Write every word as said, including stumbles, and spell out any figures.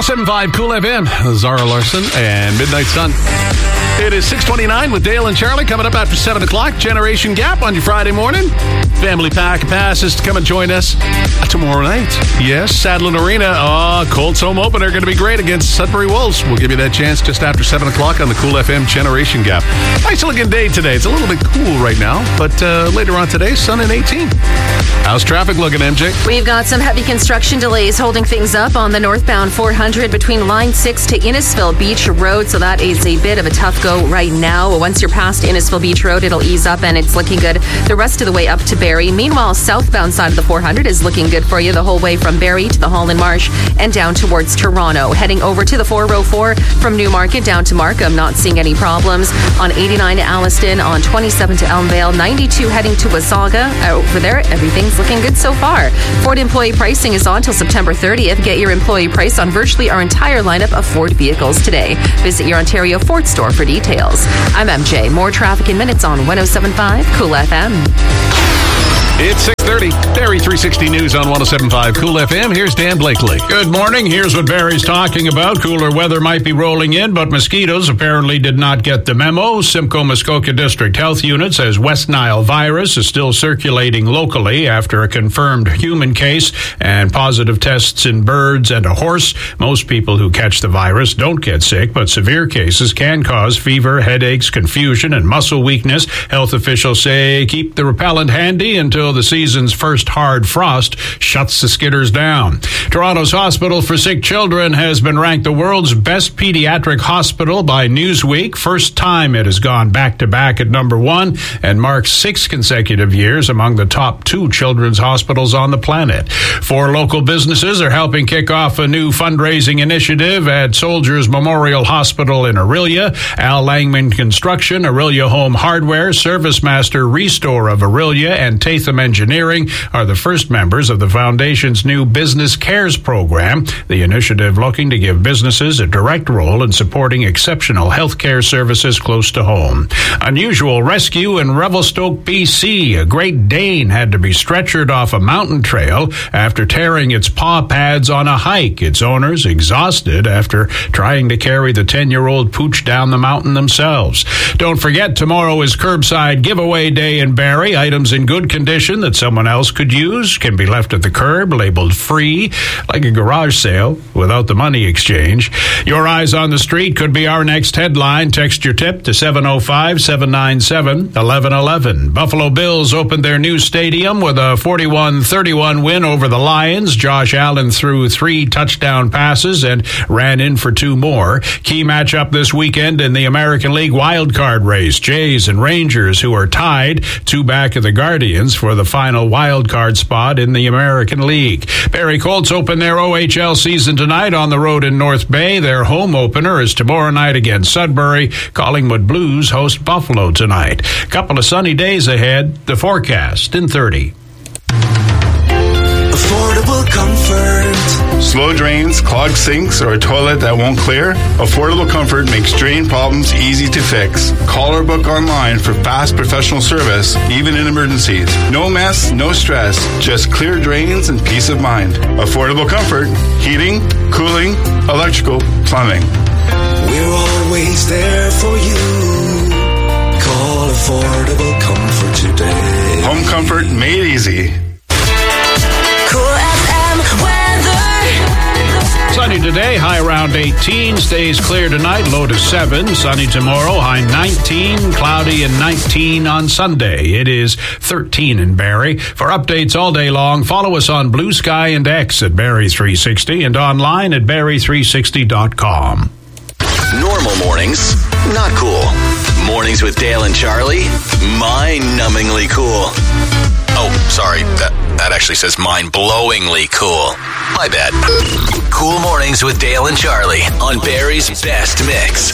seven point five Cool F M, Zara Larson and Midnight Sun. It is six twenty-nine with Dale and Charlie coming up after seven o'clock. Generation Gap on your Friday morning. Family pack of passes to come and join us tomorrow night. Yes, Sadlin Arena. Oh, Colts home opener going to be great against Sudbury Wolves. We'll give you that chance just after seven o'clock on the Cool F M Generation Gap. Nice looking day today. It's a little bit cool right now, but uh, later on today, sun and eighteen. How's traffic looking, M J? We've got some heavy construction delays holding things up on the northbound four hundred between Line six to Innisfil Beach Road, so that is a bit of a tough go right now. Once you're past Innisfil Beach Road, it'll ease up and it's looking good the rest of the way up to Barrie. Meanwhile, southbound side of the four hundred is looking good for you the whole way from Barrie to the Holland Marsh and down towards Toronto. Heading over to the four oh four from Newmarket down to Markham, not seeing any problems. On eighty-nine to Alliston, on twenty-seven to Elmvale, ninety-two heading to Wasaga. Over there, everything's looking good so far. Ford employee pricing is on till September thirtieth. Get your employee price on virtually our entire lineup of Ford vehicles today. Visit your Ontario Ford store for details. I'm M J. More traffic in minutes on one oh seven point five Cool F M. It's six thirty. Barrie three sixty News on one oh seven point five Cool F M. Here's Dan Blakely. Good morning. Here's what Barrie's talking about. Cooler weather might be rolling in, but mosquitoes apparently did not get the memo. Simcoe Muskoka District Health Unit says West Nile virus is still circulating locally after a confirmed human case and positive tests in birds and a horse. Most people who catch the virus don't get sick, but severe cases can cause fever, headaches, confusion, and muscle weakness. Health officials say keep the repellent handy until the season's first hard frost shuts the skitters down. Toronto's Hospital for Sick Children has been ranked the world's best pediatric hospital by Newsweek. First time it has gone back-to-back at number one and marks six consecutive years among the top two children's hospitals on the planet. Four local businesses are helping kick off a new fundraising initiative at Soldiers Memorial Hospital in Orillia. Al Langman Construction, Orillia Home Hardware, Service Master Restore of Orillia, and Tatham Engineering are the first members of the foundation's new Business Cares program, the initiative looking to give businesses a direct role in supporting exceptional healthcare services close to home. Unusual rescue in Revelstoke, B C. A Great Dane had to be stretchered off a mountain trail after tearing its paw pads on a hike. Its owners exhausted after trying to carry the ten-year-old pooch down the mountain themselves. Don't forget, tomorrow is curbside giveaway day in Barrie. Items in good condition that someone else could use can be left at the curb, labeled free, like a garage sale without the money exchange. Your eyes on the street could be our next headline. Text your tip to seven oh five, seven nine seven, one one one one. Buffalo Bills opened their new stadium with a forty-one thirty-one win over the Lions. Josh Allen threw three touchdown passes and ran in for two more. Key matchup this weekend in the American League wildcard race. Jays and Rangers, who are tied, two back of the Guardians for the final wild card spot in the American League. Barrie Colts open their O H L season tonight on the road in North Bay. Their home opener is tomorrow night against Sudbury. Collingwood Blues host Buffalo tonight. Couple of sunny days ahead. The forecast in thirty. Affordable comfort. Slow drains, clogged sinks, or a toilet that won't clear? Affordable Comfort makes drain problems easy to fix. Call or book online for fast professional service, even in emergencies. No mess, no stress, just clear drains and peace of mind. Affordable Comfort. Heating, cooling, electrical, plumbing. We're always there for you. Call Affordable Comfort today. Home comfort made easy. Cool F M weather. Sunny today, high around eighteen. Stays clear tonight, low to seven. Sunny tomorrow, high nineteen. Cloudy and nineteen on Sunday. It is thirteen in Barrie. For updates all day long, follow us on Blue Sky and X at Barrie three sixty and online at barrie three sixty dot com. Normal mornings, not cool. Mornings with Dale and Charlie, mind-numbingly cool. Oh, sorry, that, that actually says mind-blowingly cool. My bad. Cool mornings with Dale and Charlie on Barrie's best mix.